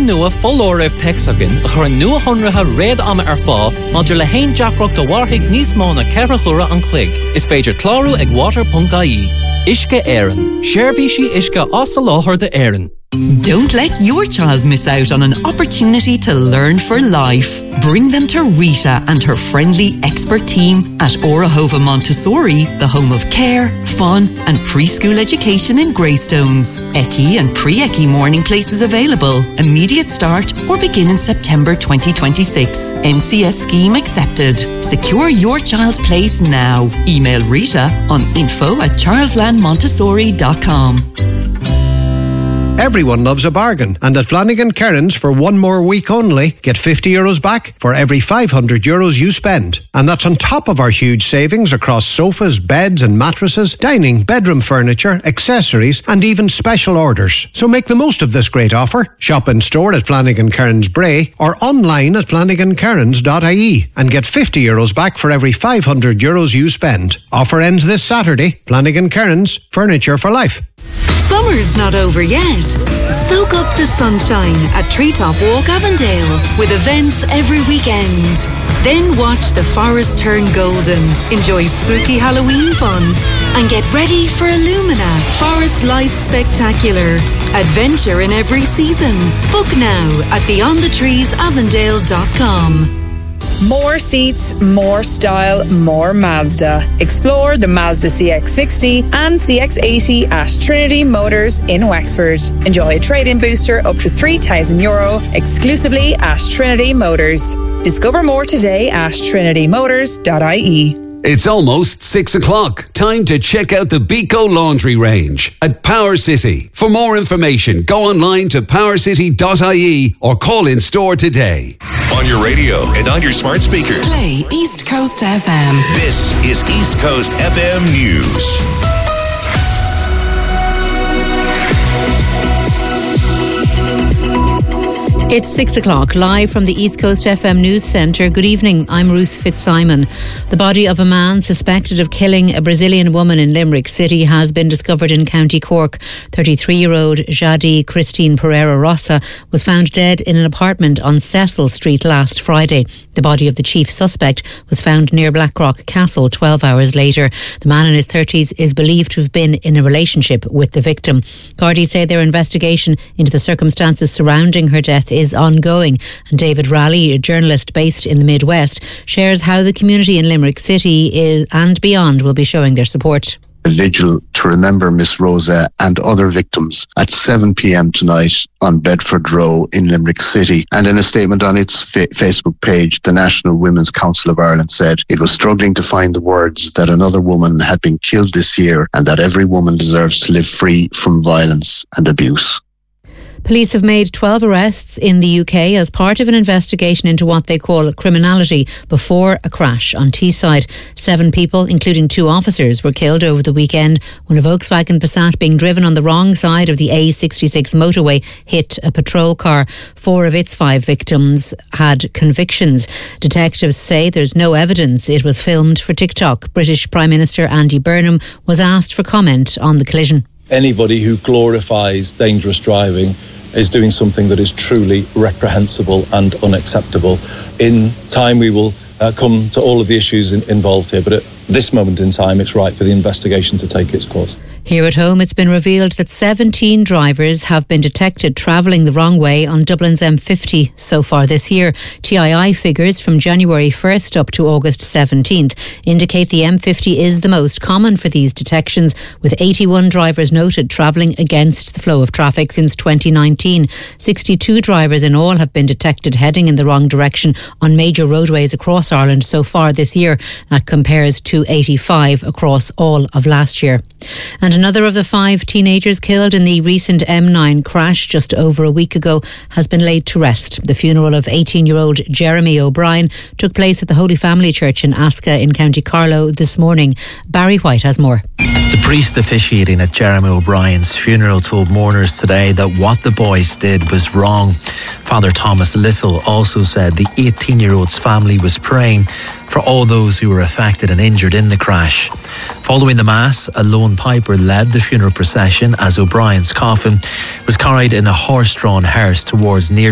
nua full orif texagin, a chur nua honraha red ama fá, module le hain jackrock de warhig nís móna kerachura an clig. Is féidir claru ag water.ie. Ishke Éireann. Shervishi Ishke Osaláthar de Éireann. Don't let your child miss out on an opportunity to learn for life. Bring them to Rita and her friendly expert team at Orahova Montessori, the home of care, fun and preschool education in Greystones. Eki and pre-Eki morning places available. Immediate start or begin in September 2026. NCS scheme accepted. Secure your child's place now. Email Rita on info@childlandmontessori.com. Everyone loves a bargain, and at Flanagan Kearns for one more week only, get €50 back for every €500 you spend. And that's on top of our huge savings across sofas, beds and mattresses, dining, bedroom furniture, accessories and even special orders. So make the most of this great offer. Shop in store at Flanagan Kearns Bray or online at flanagankearns.ie and get €50 back for every €500 you spend. Offer ends this Saturday. Flanagan Kearns, furniture for life. Summer's not over yet. Soak up the sunshine at Treetop Walk Avondale with events every weekend. Then watch the forest turn golden, enjoy spooky Halloween fun and get ready for Illumina Forest Lights Spectacular. Adventure in every season. Book now at beyondthetreesavondale.com. More seats, more style, more Mazda. Explore the Mazda CX-60 and CX-80 at Trinity Motors in Wexford. Enjoy a trade-in booster up to €3,000 exclusively at Trinity Motors. Discover more today at trinitymotors.ie. It's almost 6 o'clock. Time to check out the Beco Laundry range at Power City. For more information, go online to powercity.ie or call in store today. On your radio and on your smart speaker. Play East Coast FM. This is East Coast FM News. It's 6 o'clock, live from the East Coast FM News Centre. Good evening, I'm Ruth Fitzsimon. The body of a man suspected of killing a Brazilian woman in Limerick City has been discovered in County Cork. 33-year-old Jadi Christine Pereira Rossa was found dead in an apartment on Cecil Street last Friday. The body of the chief suspect was found near Blackrock Castle 12 hours later. The man in his 30s is believed to have been in a relationship with the victim. Gardaí say their investigation into the circumstances surrounding her death is ongoing, and David Raleigh, a journalist based in the Midwest, shares how the community in Limerick City and beyond will be showing their support. A vigil to remember Miss Rosa and other victims at 7 p.m. tonight on Bedford Row in Limerick City. And in a statement on its Facebook page, the National Women's Council of Ireland said it was struggling to find the words that another woman had been killed this year and that every woman deserves to live free from violence and abuse. Police have made 12 arrests in the UK as part of an investigation into what they call criminality before a crash on Teesside. 7 people, including 2 officers, were killed over the weekend when a Volkswagen Passat being driven on the wrong side of the A66 motorway hit a patrol car. 4 of its 5 victims had convictions. Detectives say there's no evidence it was filmed for TikTok. British Prime Minister Andy Burnham was asked for comment on the collision. Anybody who glorifies dangerous driving is doing something that is truly reprehensible and unacceptable. In time, we will come to all of the issues involved here, but at this moment in time, it's right for the investigation to take its course. Here at home, it's been revealed that 17 drivers have been detected travelling the wrong way on Dublin's M50 so far this year. TII figures from January 1st up to August 17th indicate the M50 is the most common for these detections, with 81 drivers noted travelling against the flow of traffic since 2019. 62 drivers in all have been detected heading in the wrong direction on major roadways across Ireland so far this year. That compares to 85 across all of last year. And another of the 5 teenagers killed in the recent M9 crash just over a week ago has been laid to rest. The funeral of 18-year-old Jeremy O'Brien took place at the Holy Family Church in Asca in County Carlow this morning. Barry White has more. The priest officiating at Jeremy O'Brien's funeral told mourners today that what the boys did was wrong. Father Thomas Little also said the 18-year-old's family was praying for all those who were affected and injured in the crash. Following the Mass, a lone piper led the funeral procession as O'Brien's coffin was carried in a horse-drawn hearse towards near